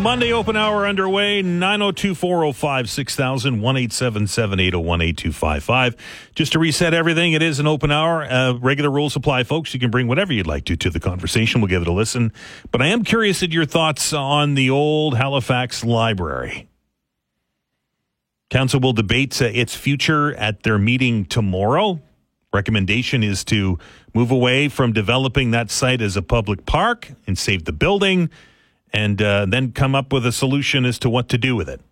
Monday open hour underway, 902-405-6000, 1-877-801-8255. Just to reset everything, it is an open hour. Regular rules apply, folks. You can bring whatever you'd like to the conversation. We'll give it a listen. But I am curious at your thoughts on the old Halifax Library. Council will debate its future at their meeting tomorrow. Recommendation is to move away from developing that site as a public park and save the building, and then come up with a solution as to what to do with it.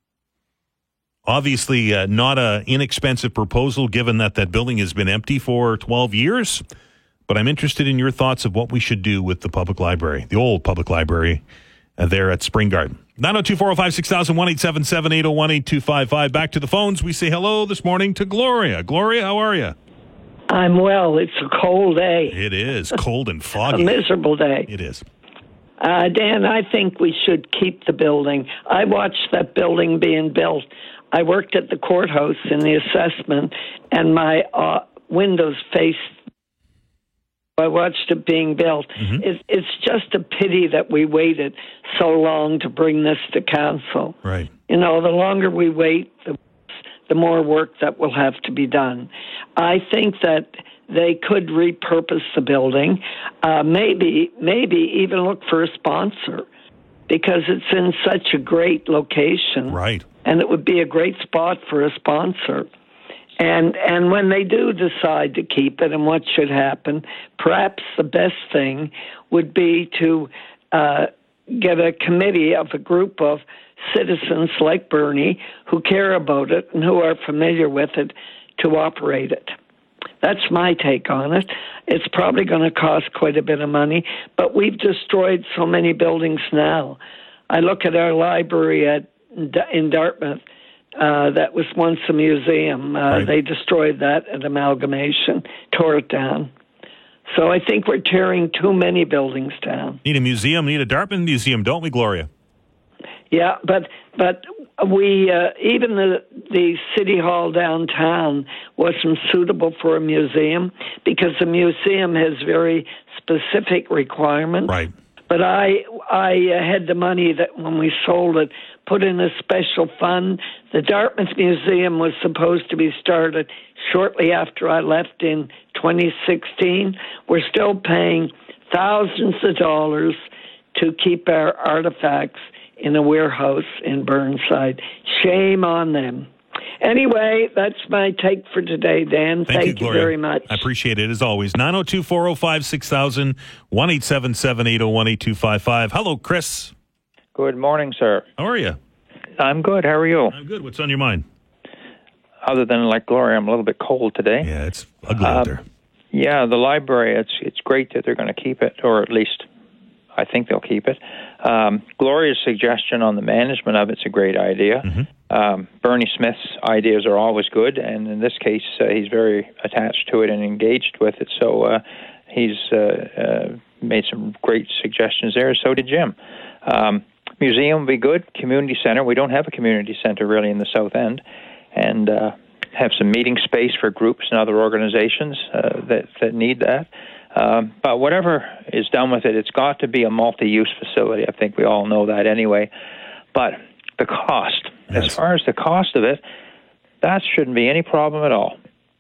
Obviously, not an inexpensive proposal, given that that building has been empty for 12 years. But I'm interested in your thoughts of what we should do with the public library, the old public library there at Spring Garden. 902-405-6000, 1-877-801-8255. Back to the phones. We say hello this morning to Gloria. Gloria, how are you? I'm well. It's a cold day. It is cold and foggy. A miserable day. It is. Dan, I think we should keep the building. I watched that building being built. I worked at the courthouse in the assessment, and my windows faced. I watched it being built. Mm-hmm. It's just a pity that we waited so long to bring this to council. Right. You know, the longer we wait, the more work that will have to be done. I think that they could repurpose the building, maybe even look for a sponsor, because it's in such a great location. Right. And it would be a great spot for a sponsor. And when they do decide to keep it and what should happen, perhaps the best thing would be to get a committee of a group of citizens like Bernie who care about it and who are familiar with it to operate it. That's my take on it. It's probably going to cost quite a bit of money, but we've destroyed so many buildings now. I look at our library in Dartmouth. That was once a museum. Right. They destroyed that at Amalgamation, tore it down. So I think we're tearing too many buildings down. Need a museum, need a Dartmouth museum, don't we, Gloria? Yeah, but we even the city hall downtown wasn't suitable for a museum because the museum has very specific requirements. Right. But I had the money that when we sold it, put in a special fund. The Dartmouth Museum was supposed to be started shortly after I left in 2016. We're still paying thousands of dollars to keep our artifacts in a warehouse in Burnside. Shame on them. Anyway, that's my take for today, Dan. Thank you very much. I appreciate it, as always. 902-405-6000, 1-877-801-8255. Hello, Chris. Good morning, sir. How are you? I'm good. How are you? I'm good. What's on your mind? Other than, like Gloria, I'm a little bit cold today. Yeah, it's ugly out there. Yeah, the library, it's great that they're going to keep it, or at least I think they'll keep it. Gloria's suggestion on the management of it's a great idea. Mm-hmm. Bernie Smith's ideas are always good, and in this case, he's very attached to it and engaged with it. So he's made some great suggestions there. So did Jim. Museum would be good. Community center. We don't have a community center really in the South End, and have some meeting space for groups and other organizations that need that. But whatever is done with it, it's got to be a multi-use facility. I think we all know that anyway. But the cost, as far as the cost of it, that shouldn't be any problem at all.